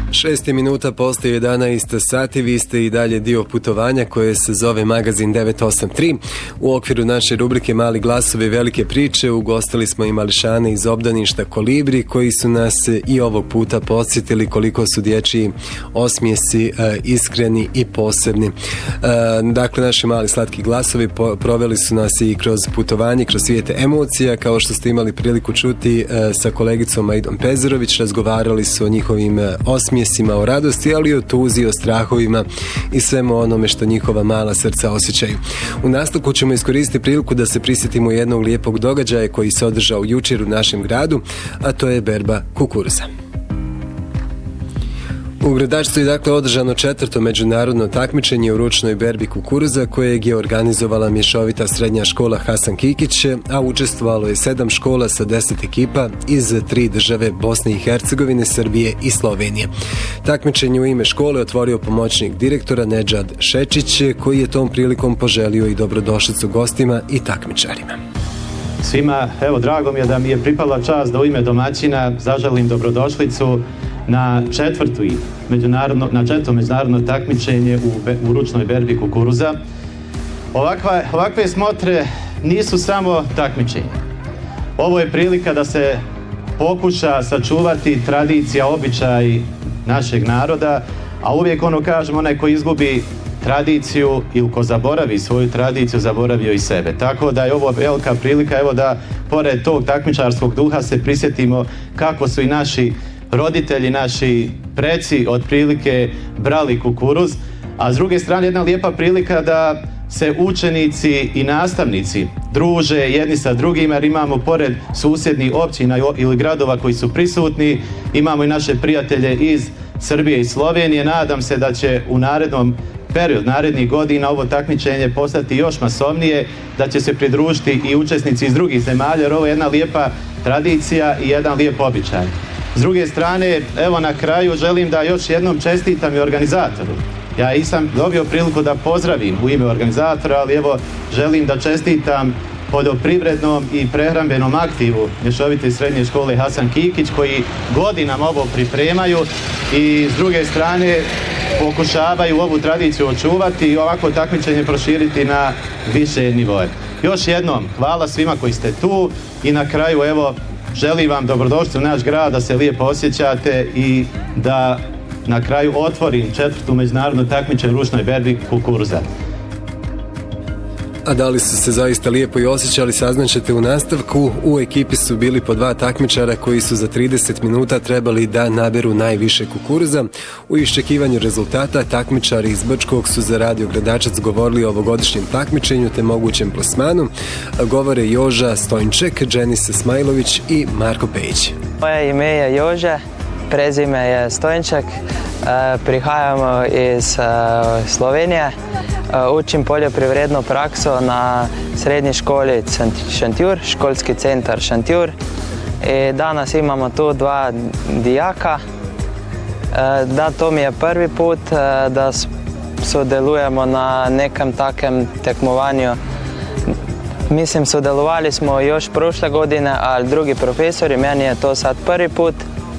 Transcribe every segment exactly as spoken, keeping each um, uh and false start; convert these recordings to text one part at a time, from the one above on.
Šest je minuta postoje jedanaest sati, vi ste i dalje dio putovanja koje se zove Magazin devet osam tri. U okviru naše rubrike Mali glasovi velike priče ugostili smo i mališane iz obdaništa Kolibri koji su nas i ovog puta podsjetili koliko su dječji osmijesi e, iskreni i posebni. E, dakle, naši mali slatki glasovi po, proveli su nas i kroz putovanje, kroz svijete emocija, kao što ste imali priliku čuti e, sa kolegicom Majdom Pezerović, razgovarali su o njihovim e, osmijesima, o radosti, ali i o tuzi, o strahovima i svemu onome što njihova mala srca osjećaju. U nastavku ćemo iskoristiti priliku da se prisjetimo jednog lijepog događaja koji se održao jučer u našem gradu, a to je berba kukuruza. U Gradačcu je dakle održano četvrto međunarodno takmičenje u ručnoj berbi kukuruza kojeg je organizovala mješovita srednja škola Hasan Kikić, a učestvovalo je sedam škola sa deset ekipa iz tri države Bosne i Hercegovine, Srbije i Slovenije. Takmičenje u ime škole otvorio pomoćnik direktora Nedžad Šečić, koji je tom prilikom poželio i dobrodošlicu gostima i takmičarima. Svima, evo, drago mi je da mi je pripala čast da u ime domaćina zaželim dobrodošlicu na četvrtu međunarodno, na četvrto međunarodno takmičenje u, be, u ručnoj berbi kukuruza. Ovakva, ovakve smotre nisu samo takmičenje. Ovo je prilika da se pokuša sačuvati tradicija, običaj našeg naroda, a uvijek ono kažemo, onaj ko izgubi tradiciju ili ko zaboravi svoju tradiciju, zaboravio i sebe. Tako da je ovo velika prilika, evo, da pored tog takmičarskog duha se prisjetimo kako su i naši roditelji, naši preci otprilike brali kukuruz, a s druge strane jedna lijepa prilika da se učenici i nastavnici druže jedni sa drugima, jer imamo pored susjednih općina ili gradova koji su prisutni, imamo i naše prijatelje iz Srbije i Slovenije. Nadam se da će u narednom period, narednih godina ovo takmičenje postati još masovnije, da će se pridružiti i učesnici iz drugih zemalja, jer ovo je jedna lijepa tradicija i jedan lijep običaj. S druge strane, evo na kraju želim da još jednom čestitam i organizatoru. Ja i sam dobio priliku da pozdravim u ime organizatora, ali evo želim da čestitam poljoprivrednom i prehrambenom aktivu mješovite srednje škole Hasan Kikić koji godinama ovo pripremaju i s druge strane pokušavaju ovu tradiciju očuvati i ovako takmičenje proširiti na više nivoje. Još jednom, hvala svima koji ste tu i na kraju evo želim vam dobrodošli u naš grad, da se lijepo osjećate i da na kraju otvorim četvrtu međunarodnu takmičenje u ručnoj berbi kukuruza. A da li su se zaista lijepo i osjećali, saznaćete u nastavku. U ekipi su bili po dva takmičara koji su za trideset minuta trebali da naberu najviše kukuruza. U iščekivanju rezultata takmičari iz Brčkog su za Radio Gradačac govorili o ovogodišnjem takmičenju te mogućem plasmanu. Govore Joža Stojnček, Dženisa Smajlović i Marko Pejić. Moje ime je Joža, prezime je Stojnček, prihajamo iz Slovenije. Učim poljoprivrednu praksu na srednji školi Šentjur, školski centar Šentjur. I danas imamo tu dva dijaka. Da, to mi je prvi put da sodelujemo na nekem takem tekmovanju. Mislim, sodelovali smo još prošle godine, ali drugi profesori, meni je to sad prvi put.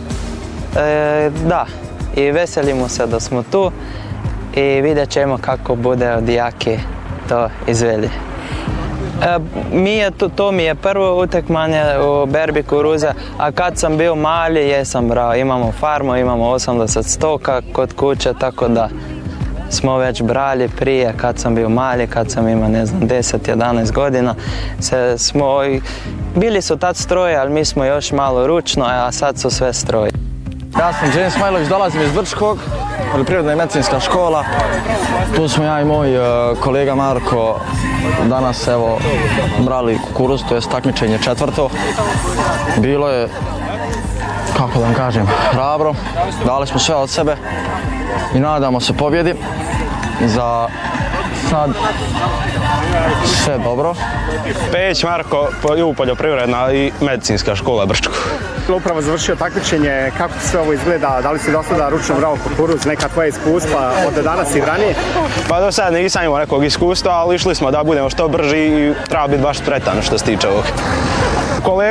E, da, i veselimo se da smo tu i vidjet ćemo kako bude dijaki to izveli. E, mi je to, to mi je prvo utekmanje u berbi kukuruza, a kad sam bio mali jesam brao. Imamo farmu, imamo osamdeset stoka kod kuće, tako da smo već brali prije kad sam bio mali, kad sam imao ne znam deset jedanaest godina. Se smo, bili su tad stroje, ali mi smo još malo ručno, a sad su sve stroje. Ja sam Dženis Smajlović, dolazim iz Brčkog, poljoprivredna i medicinska škola. Tu smo ja i moj uh, kolega Marko danas evo brali kukuruz, to je takmičenje četvrto. Bilo je, kako da vam kažem, hrabro, dali smo sve od sebe i nadamo se pobjedi. Za sad sve dobro. Pejić Marko, poljoprivredna i medicinska škola Brčko. Upravo završio takmičenje, kako ti sve ovo izgleda, da li si do sada ručno brao kukuruz, neka tvoja iskustva od danas i ranije? Pa do sada nisam imao nekog iskustva, ali išli smo da budemo što brži i treba biti baš spretan što se tiče ovog.